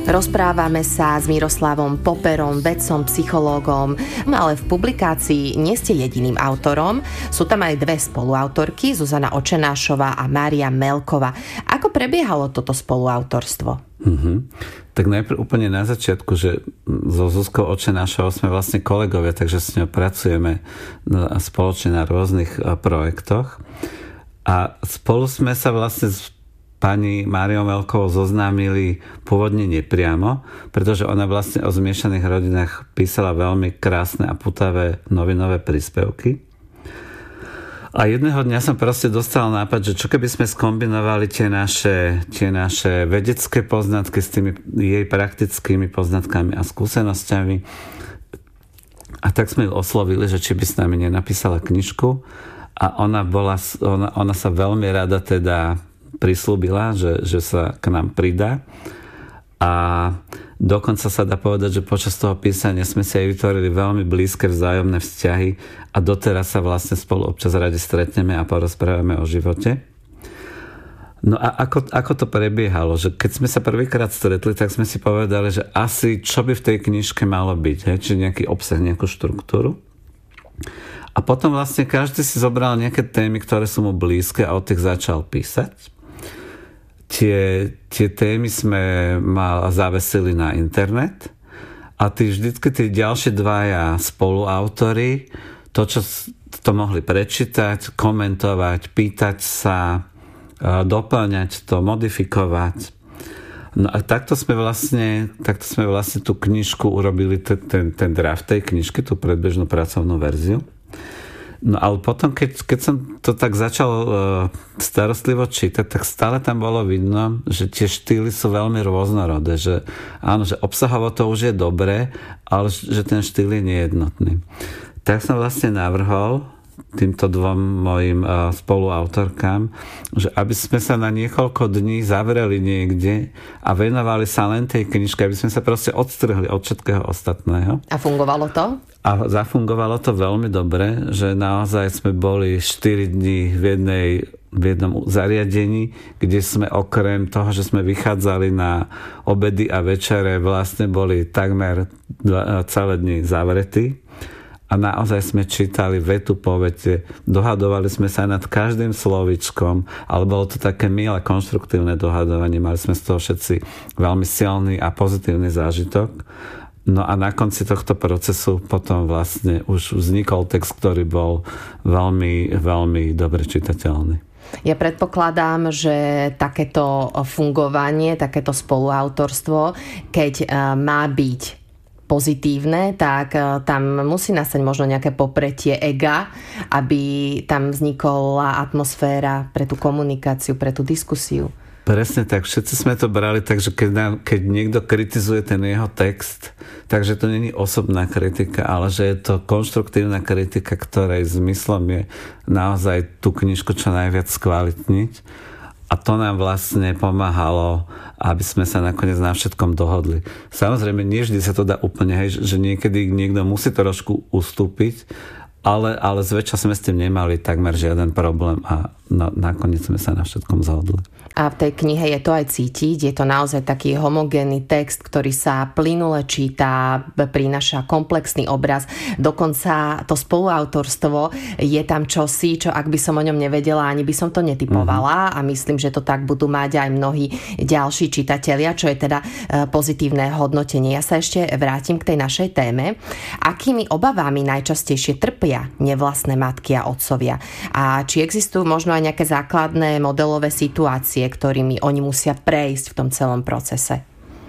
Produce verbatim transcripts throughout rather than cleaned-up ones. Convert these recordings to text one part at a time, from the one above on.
Rozprávame sa s Miroslavom Poperom, vedcom, psychológom, ale v publikácii nie ste jediným autorom. Sú tam aj dve spoluautorky, Zuzana Očenášová a Mária Melková. Ako prebiehalo toto spoluautorstvo? Mm-hmm. Tak najprv úplne na začiatku, že so Zuzkou Očenášovou sme vlastne kolegovia, takže s ňou pracujeme spoločne na rôznych projektoch. A spolu sme sa vlastne s pani Máriou Melkovou zoznámili pôvodne nepriamo, pretože ona vlastne o zmiešaných rodinách písala veľmi krásne a putavé novinové príspevky. A jedného dňa som proste dostal nápad, že čo keby sme skombinovali tie naše, tie naše vedecké poznatky s tými jej praktickými poznatkami a skúsenosťami. A tak sme ju oslovili, že či by s nami nenapísala knižku. A ona, bola, ona, ona sa veľmi rada teda prislúbila, že, že sa k nám pridá. A dokonca sa dá povedať, že počas toho písania sme si aj vytvorili veľmi blízke vzájomné vzťahy a doteraz sa vlastne spolu občas radi stretneme a porozprávame o živote. No a ako, ako to prebiehalo? Že keď sme sa prvýkrát stretli, tak sme si povedali, že asi čo by v tej knižke malo byť, he? Či nejaký obsah, nejakú štruktúru. A potom vlastne každý si zobral nejaké témy, ktoré sú mu blízke a od tých začal písať. Tie, tie témy sme mal zavesili na internet a tí vždycky tí ďalšie dvaja spoluautori to, čo to mohli prečítať, komentovať, pýtať sa, doplňať to, modifikovať. No a takto sme vlastne, takto sme vlastne tú knižku urobili, ten, ten draft tej knižky, tú predbežnú pracovnú verziu. No ale potom, keď, keď som to tak začal uh, starostlivo čítať, tak stále tam bolo vidno, že tie štýly sú veľmi rôznorodé, že áno, že obsahovo to už je dobré, ale že ten štýl je nejednotný. Tak som vlastne navrhol týmto dvom mojim uh, spoluautorkám, že aby sme sa na niekoľko dní zavreli niekde a venovali sa len tej knižke, aby sme sa proste odstrhli od všetkého ostatného. A fungovalo to? A zafungovalo to veľmi dobre, že naozaj sme boli štyri dni v, jednej, v jednom zariadení, kde sme okrem toho, že sme vychádzali na obedy a večere, vlastne boli takmer dva, celé dni zavretí. A naozaj sme čítali vetu po vete, dohadovali sme sa nad každým slovičkom, ale bolo to také milé, konštruktívne dohadovanie, mali sme z toho všetci veľmi silný a pozitívny zážitok. No a na konci tohto procesu potom vlastne už vznikol text, ktorý bol veľmi, veľmi dobre čitateľný. Ja predpokladám, že takéto fungovanie, takéto spoluautorstvo, keď má byť pozitívne, tak tam musí nastať možno nejaké popretie ega, aby tam vznikla atmosféra pre tú komunikáciu, pre tú diskusiu. Presne tak, všetci sme to brali tak, že keď, nám, keď niekto kritizuje ten jeho text, takže to nie je osobná kritika, ale že je to konštruktívna kritika, ktorej zmyslom je naozaj tú knižku čo najviac skvalitniť. A to nám vlastne pomáhalo, aby sme sa nakoniec na všetkom dohodli. Samozrejme, nie vždy sa to dá úplne, hej, že niekedy niekto musí trošku ustúpiť, ale, ale zväčša sme s tým nemali takmer žiaden problém a na, nakoniec sme sa na všetkom zhodli. A v tej knihe je to aj cítiť, je to naozaj taký homogénny text, ktorý sa plynule číta, prináša komplexný obraz. Dokonca to spoluautorstvo je tam čosi, čo ak by som o ňom nevedela, ani by som to netypovala. Uh-huh. A myslím, že to tak budú mať aj mnohí ďalší čitatelia, čo je teda pozitívne hodnotenie. Ja sa ešte vrátim k tej našej téme. Akými obavami najčastejšie trpia nevlastné matky a otcovia? A či existujú možno aj nejaké základné modelové situácie, ktorými oni musia prejsť v tom celom procese?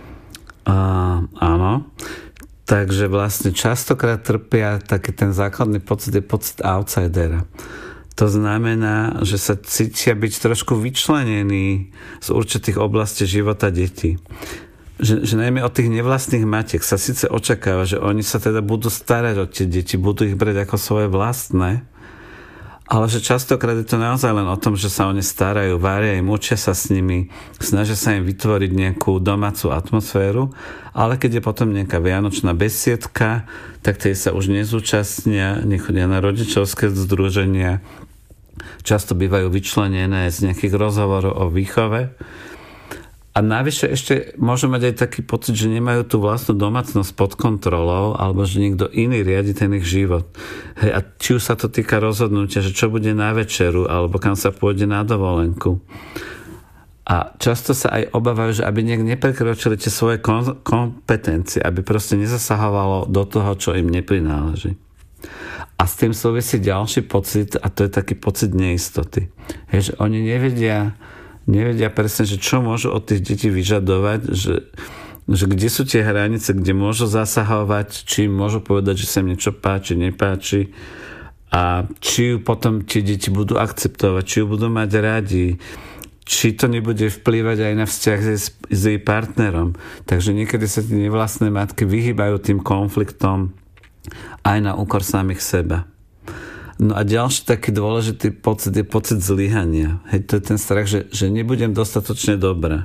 Uh, áno. Takže vlastne častokrát trpia taký ten základný pocit, je pocit outsidera. To znamená, že sa cítia byť trošku vyčlenení z určitých oblastí života detí. Že, že najmä od tých nevlastných matiek sa síce očakáva, že oni sa teda budú starať o tie deti, budú ich brať ako svoje vlastné, ale že častokrát je to naozaj len o tom, že sa o ne starajú, varia im, učia sa s nimi, snažia sa im vytvoriť nejakú domácu atmosféru, ale keď je potom nejaká vianočná besiedka, tak tej sa už nezúčastnia, nechodia na rodičovské združenia, často bývajú vyčlenené z nejakých rozhovorov o výchove A navyše ešte môžu mať aj taký pocit, že nemajú tú vlastnú domácnosť pod kontrolou, alebo že niekto iný riadi ten ich život. Hej, a či už sa to týka rozhodnutia, že čo bude na večeru, alebo kam sa pôjde na dovolenku. A často sa aj obávajú, že aby nejak neprekročili tie svoje kompetencie, aby proste nezasahovalo do toho, čo im neprináleží. A s tým súvisí ďalší pocit, a to je taký pocit neistoty. Hej, že oni nevedia nevedia presne, že čo môžu od tých detí vyžadovať, že, že kde sú tie hranice, kde môžu zasahovať, či môžu povedať, že sa im niečo páči, nepáči a či ju potom tie deti budú akceptovať, či ju budú mať radi, či to nebude vplývať aj na vzťah s, s jej partnerom. Takže niekedy sa tie nevlastné matky vyhýbajú tým konfliktom aj na úkor samých seba. No a ďalší taký dôležitý pocit je pocit zlyhania. Hej, to je ten strach, že, že nebudem dostatočne dobrá.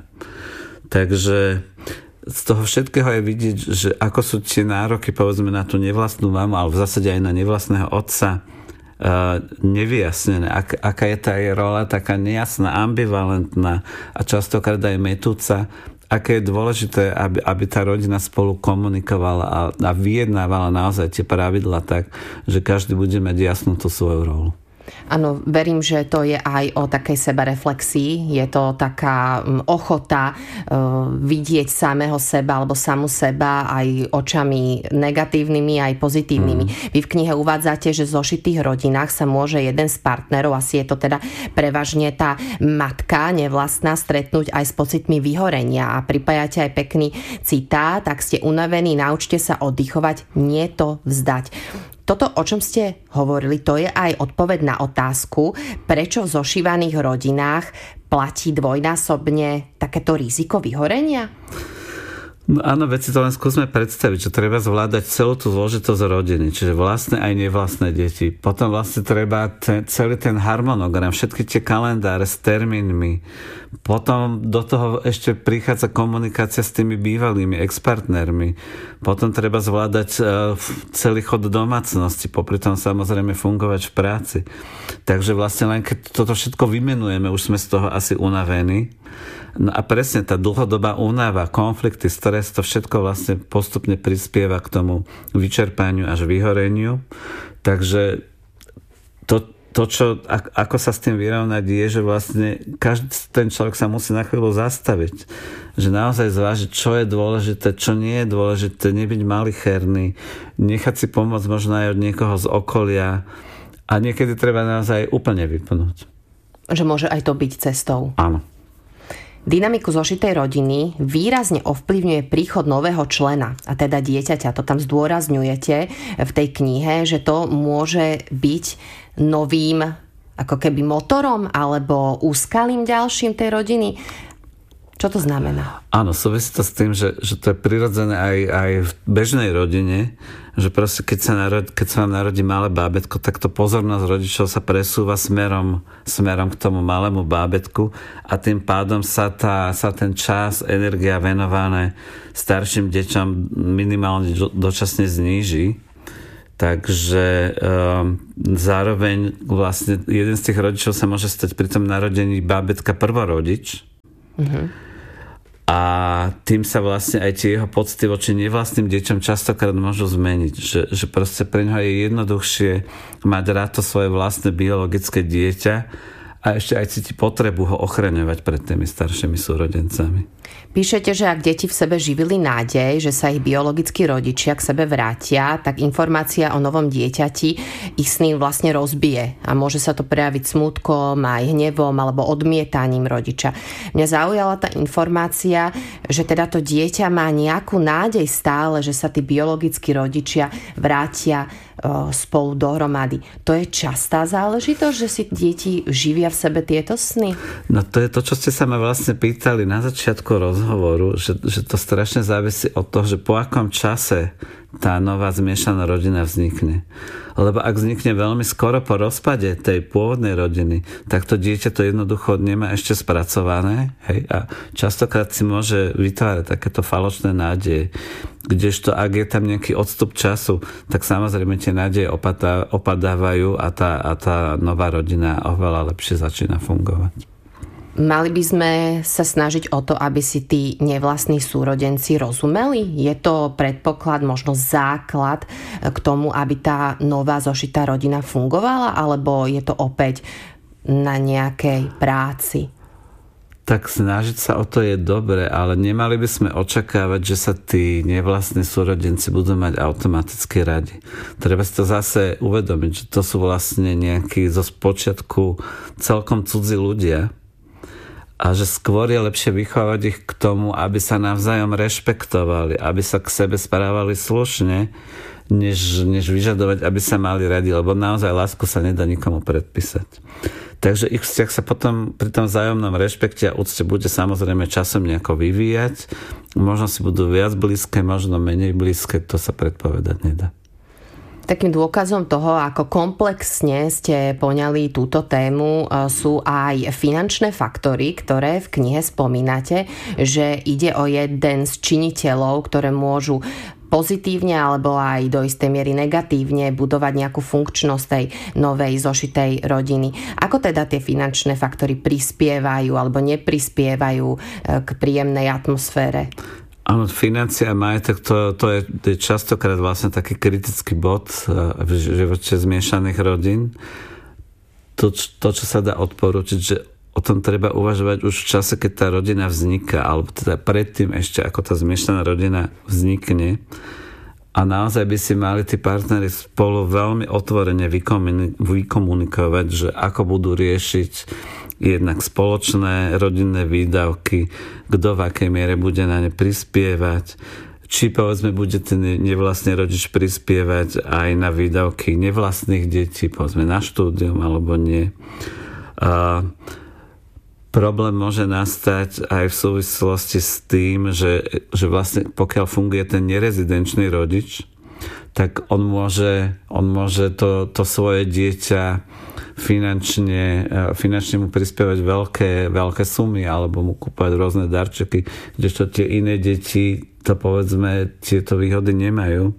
Takže z toho všetkého je vidieť, že ako sú tie nároky, povedzme, na tú nevlastnú mamu, ale v zásade aj na nevlastného otca uh, nevyjasnené. Ak, aká je tá jej rola, taká nejasná, ambivalentná a častokrát aj metúca. Aké je dôležité, aby, aby tá rodina spolu komunikovala a, a vyjednávala naozaj tie pravidlá tak, že každý bude mať jasnú tú svoju rolu. Áno, verím, že to je aj o takej sebareflexii. Je to taká ochota uh, vidieť samého seba alebo samu seba aj očami negatívnymi, aj pozitívnymi. Mm. Vy v knihe uvádzate, že v zošitých rodinách sa môže jeden z partnerov, asi je to teda prevažne tá matka nevlastná, stretnúť aj s pocitmi vyhorenia. A pripájate aj pekný citát: ak ste unavení, naučte sa oddychovať, nie to vzdať. Toto, o čom ste hovorili, to je aj odpoveď na otázku, prečo v zošívaných rodinách platí dvojnásobne takéto riziko vyhorenia? No áno, veď si to len skúsme predstaviť, že treba zvládať celú tú zložitosť rodiny, čiže vlastné aj nevlastné deti. Potom vlastne treba ten, celý ten harmonogram, všetky tie kalendáre s termínmi. Potom do toho ešte prichádza komunikácia s tými bývalými ex-partnermi. Potom treba zvládať uh, celý chod domácnosti, popri tom samozrejme fungovať v práci. Takže vlastne len keď toto všetko vymenujeme, už sme z toho asi unavení. No a presne tá dlhodobá únava, konflikty, stres, to všetko vlastne postupne prispieva k tomu vyčerpaniu až vyhoreniu. Takže to, to čo, ako sa s tým vyrovnať, je, že vlastne každý ten človek sa musí na chvíľu zastaviť. Že naozaj zvážiť, čo je dôležité, čo nie je dôležité, nebyť malicherný, nechať si pomôcť možno aj od niekoho z okolia a niekedy treba naozaj úplne vypnúť. Že môže aj to byť cestou. Áno. Dynamiku zošitej rodiny výrazne ovplyvňuje príchod nového člena, a teda dieťaťa. To tam zdôrazňujete v tej knihe, že to môže byť novým ako keby motorom alebo úskalím ďalším tej rodiny. Čo to znamená? Áno, súvisí to s tým, že, že to je prirodzené aj, aj v bežnej rodine, že proste keď sa, narod, keď sa vám narodí malé bábätko, tak to pozornosť rodičov sa presúva smerom, smerom k tomu malému bábätku a tým pádom sa, tá, sa ten čas, energia venované starším deťom minimálne do, dočasne zníži. Takže um, zároveň vlastne jeden z tých rodičov sa môže stať pri tom narodení bábätka prvorodič. Mhm. A tým sa vlastne aj tie jeho pocity voči nevlastným deťom častokrát môžu zmeniť. Že, že proste pre ňoho je jednoduchšie mať rád to svoje vlastné biologické dieťa a ešte aj cíti potrebu ho ochraňovať pred tými staršími súrodencami. Píšete, že ak deti v sebe živili nádej, že sa ich biologickí rodičia k sebe vrátia, tak informácia o novom dieťati ich sny vlastne rozbije a môže sa to prejaviť smútkom, aj hnevom alebo odmietaním rodiča. Mňa zaujala tá informácia, že teda to dieťa má nejakú nádej stále, že sa tí biologickí rodičia vrátia o, spolu dohromady. To je častá záležitosť, že si deti živia v sebe tieto sny? No to je to, čo ste sa ma vlastne pýtali na začiatku rozhovoru, že, že to strašne závisí od toho, že po akom čase tá nová zmiešaná rodina vznikne. Lebo ak vznikne veľmi skoro po rozpade tej pôvodnej rodiny, tak to dieťa to jednoducho nemá ešte spracované, hej, a častokrát si môže vytvárať takéto falošné nádeje. Kdežto ak je tam nejaký odstup času, tak samozrejme tie nádeje opadá, opadávajú a tá, a tá nová rodina oveľa lepšie začína fungovať. Mali by sme sa snažiť o to, aby si tí nevlastní súrodenci rozumeli? Je to predpoklad, možno základ k tomu, aby tá nová zošitá rodina fungovala? Alebo je to opäť na nejakej práci? Tak snažiť sa o to je dobre, ale nemali by sme očakávať, že sa tí nevlastní súrodenci budú mať automaticky radi. Treba si to zase uvedomiť, že to sú vlastne nejakí zo spočiatku celkom cudzí ľudia, a že skôr je lepšie vychovať ich k tomu, aby sa navzájom rešpektovali, aby sa k sebe správali slušne, než, než vyžadovať, aby sa mali radi, lebo naozaj lásku sa nedá nikomu predpísať. Takže ich vzťah sa potom pri tom vzájomnom rešpekte a úcte bude samozrejme časom nejako vyvíjať. Možno si budú viac blízke, možno menej blízke, to sa predpovedať nedá. Takým dôkazom toho, ako komplexne ste poňali túto tému, sú aj finančné faktory, ktoré v knihe spomínate, že ide o jeden z činiteľov, ktoré môžu pozitívne alebo aj do istej miery negatívne budovať nejakú funkčnosť tej novej zošitej rodiny. Ako teda tie finančné faktory prispievajú alebo neprispievajú k príjemnej atmosfére? Áno, financia a majetok, to, to je, to je častokrát vlastne taký kritický bod v živote zmiešaných rodín. To, to, čo sa dá odporučiť, že o tom treba uvažovať už v čase, keď tá rodina vzniká, alebo teda predtým ešte, ako tá zmiešaná rodina vznikne. A naozaj by si mali tí partneri spolu veľmi otvorene vykomunikovať, že ako budú riešiť jednak spoločné rodinné výdavky, kto v akej miere bude na ne prispievať, či povedzme bude ten nevlastný rodič prispievať aj na výdavky nevlastných detí, povedzme na štúdium alebo nie. A problém môže nastať aj v súvislosti s tým, že, že vlastne pokiaľ funguje ten nerezidenčný rodič, tak on môže, on môže to, to svoje dieťa finančne, finančne mu prispievať veľké, veľké sumy alebo mu kúpať rôzne darčeky, kdežto tie iné deti to povedzme tieto výhody nemajú.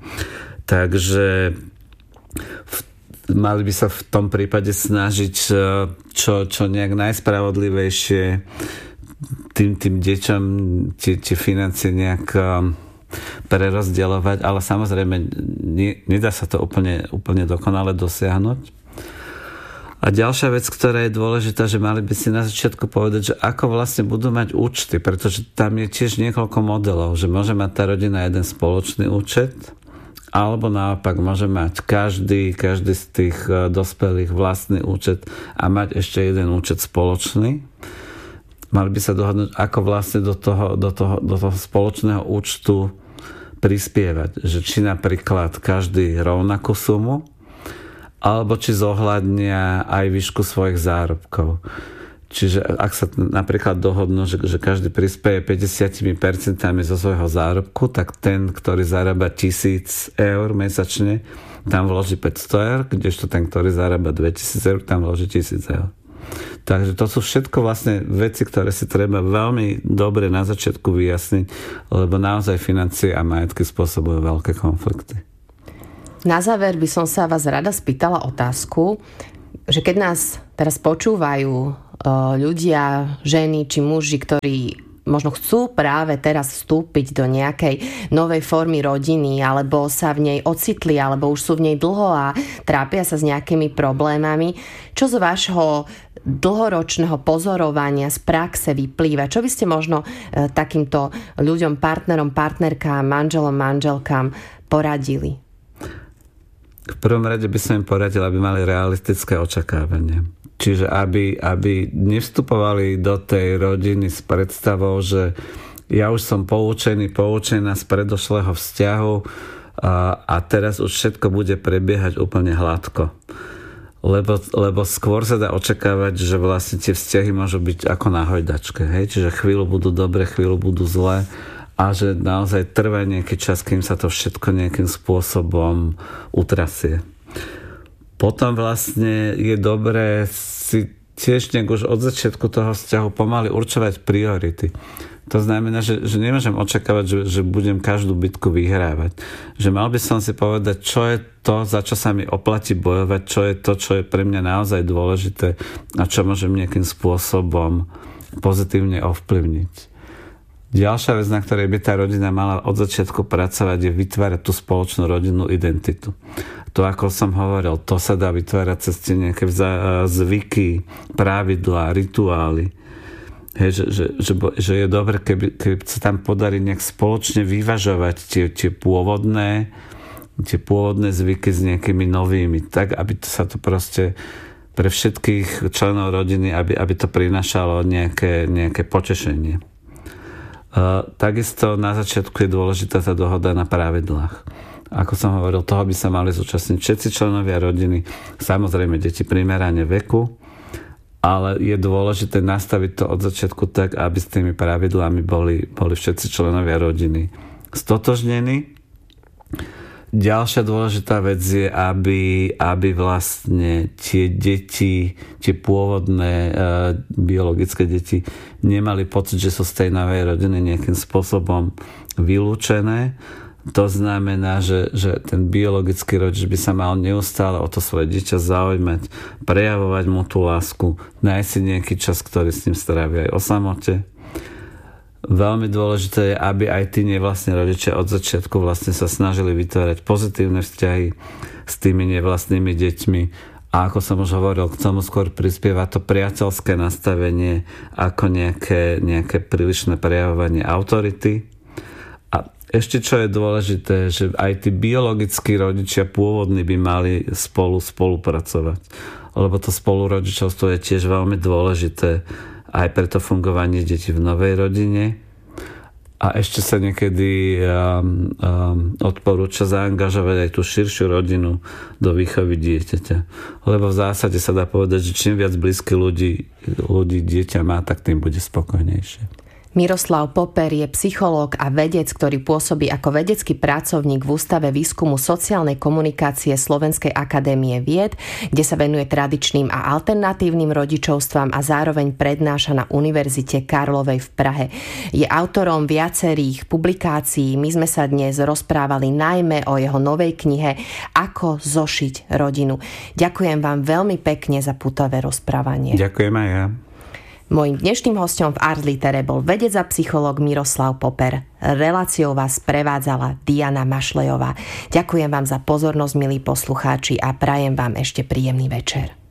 Takže v, mali by sa v tom prípade snažiť čo, čo nejak najspravodlivejšie tým, tým deťom tie, tie financie nejak prerozdeľovať, ale samozrejme nie, nedá sa to úplne, úplne dokonale dosiahnuť. A ďalšia vec, ktorá je dôležitá, že mali by si na začiatku povedať, že ako vlastne budú mať účty, pretože tam je tiež niekoľko modelov, že môže mať tá rodina jeden spoločný účet, alebo naopak môže mať každý, každý z tých dospelých vlastný účet a mať ešte jeden účet spoločný. Mali by sa dohodnúť, ako vlastne do toho, do toho, do toho spoločného účtu prispievať. Že či napríklad každý rovnakú sumu, alebo či zohľadnia aj výšku svojich zárobkov. Čiže ak sa napríklad dohodnú, že, že každý prispieje päťdesiat percent zo svojho zárobku, tak ten, ktorý zarába tisíc eur mesačne, tam vloží päťsto eur, kdežto ten, ktorý zarába dvetisíc eur, tam vloží tisíc eur. Takže to sú všetko vlastne veci, ktoré si treba veľmi dobre na začiatku vyjasniť, lebo naozaj financie a majetky spôsobujú veľké konflikty. Na záver by som sa vás rada spýtala otázku, že keď nás teraz počúvajú ľudia, ženy či muži, ktorí možno chcú práve teraz vstúpiť do nejakej novej formy rodiny, alebo sa v nej ocitli, alebo už sú v nej dlho a trápia sa s nejakými problémami, čo z vášho dlhoročného pozorovania z praxe vyplýva? Čo by ste možno takýmto ľuďom, partnerom, partnerkám, manželom, manželkám poradili? V prvom rade by som im poradil, aby mali realistické očakávanie. Čiže aby, aby nevstupovali do tej rodiny s predstavou, že ja už som poučený, poučená z predošlého vzťahu a, a teraz už všetko bude prebiehať úplne hladko. Lebo, lebo skôr sa dá očakávať, že vlastne tie vzťahy môžu byť ako na hojdačke. Hej? Čiže chvíľu budú dobre, chvíľu budú zlé. A že naozaj trvá nejaký čas, kým sa to všetko nejakým spôsobom utrasie. Potom vlastne je dobré si tiež nejak už od začiatku toho vzťahu pomaly určovať priority. To znamená, že, že nemôžem očakávať, že, že budem každú bitku vyhrávať. Že mal by som si povedať, čo je to, za čo sa mi oplatí bojovať, čo je to, čo je pre mňa naozaj dôležité a čo môžem nejakým spôsobom pozitívne ovplyvniť. Ďalšia vec, na ktorej by tá rodina mala od začiatku pracovať, je vytvárať tú spoločnú rodinnú identitu. To, ako som hovoril, to sa dá vytvárať cez tie nejaké zvyky, pravidlá, rituály. Hej, že, že, že, že je dobre, keby, keby sa tam podarí nejak spoločne vyvažovať tie, tie pôvodné tie pôvodné zvyky s nejakými novými, tak, aby to sa to proste pre všetkých členov rodiny, aby, aby to prinášalo nejaké, nejaké potešenie. Uh, takisto na začiatku je dôležitá tá dohoda na pravidlách. Ako som hovoril, toho by sa mali zúčastniť všetci členovia rodiny, samozrejme deti primerane veku, ale je dôležité nastaviť to od začiatku tak, aby s tými pravidlami boli, boli všetci členovia rodiny stotožnení. Ďalšia dôležitá vec je, aby, aby vlastne tie deti, tie pôvodné e, biologické deti nemali pocit, že sú z tej novej rodiny nejakým spôsobom vylúčené. To znamená, že, že ten biologický rodič by sa mal neustále o to svoje dieťa zaujímať, prejavovať mu tú lásku, nájsť si nejaký čas, ktorý s ním strávi aj o samote. Veľmi dôležité je, aby aj tí nevlastní rodičia od začiatku vlastne sa snažili vytvárať pozitívne vzťahy s tými nevlastnými deťmi. A ako som už hovoril, k tomu skôr prispieva to priateľské nastavenie ako nejaké, nejaké prílišné prejavovanie autority. A ešte čo je dôležité, že aj tí biologickí rodičia pôvodní by mali spolu spolupracovať. Lebo to spolurodičovstvo je tiež veľmi dôležité aj pre to fungovanie detí v novej rodine. A ešte sa niekedy um, um, odporúča zaangažovať aj tú širšiu rodinu do výchovy dieťaťa. Lebo v zásade sa dá povedať, že čím viac blízky ľudí, ľudí dieťa má, tak tým bude spokojnejšie. Miroslav Poper je psychológ a vedec, ktorý pôsobí ako vedecký pracovník v Ústave výskumu sociálnej komunikácie Slovenskej akadémie vied, kde sa venuje tradičným a alternatívnym rodičovstvám a zároveň prednáša na Univerzite Karlovej v Prahe. Je autorom viacerých publikácií. My sme sa dnes rozprávali najmä o jeho novej knihe Ako zošiť rodinu. Ďakujem vám veľmi pekne za pútavé rozprávanie. Ďakujem aj ja. Mojím dnešným hosťom v Art Litere bol vedec a psychológ Miroslav Poper. Reláciou vás prevádzala Diana Mašlejová. Ďakujem vám za pozornosť, milí poslucháči, a prajem vám ešte príjemný večer.